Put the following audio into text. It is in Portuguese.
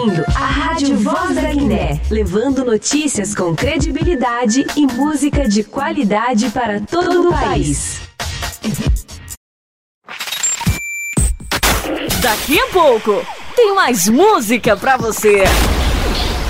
A Rádio Voz da Guiné, levando notícias com credibilidade e música de qualidade para todo o país. Daqui a pouco tem mais música pra você.